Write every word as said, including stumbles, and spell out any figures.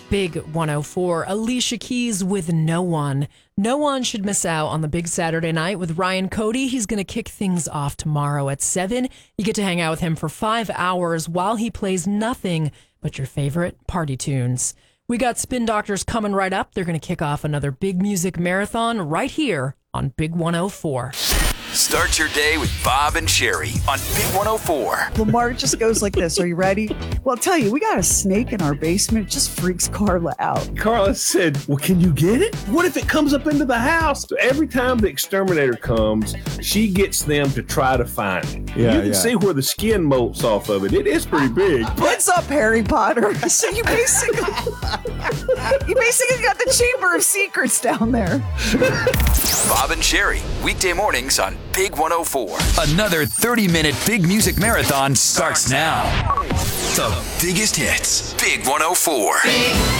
Big one oh four. Alicia Keys with No One. No one should miss out on the big Saturday night with Ryan Cody. He's going to kick things off tomorrow at seven. You get to hang out with him for five hours while he plays nothing but your favorite party tunes. We got Spin Doctors coming right up. They're going to kick off another big music marathon right here on Big one oh four. Start your day with Bob and Sherry on Big one oh four. Lamar just goes like this. Are you ready? Well, I'll tell you, we got a snake in our basement. It just freaks Carla out. Carla said, well, can you get it? What if it comes up into the house? So every time the exterminator comes, she gets them to try to find it. Yeah, you can yeah. see where the skin molts off of it. It is pretty big. What's up, Harry Potter? So you basically, you basically got the Chamber of Secrets down there. Bob and Sherry, weekday mornings on Big one oh four. Another thirty-minute big music marathon starts now. The biggest hits, Big one oh four.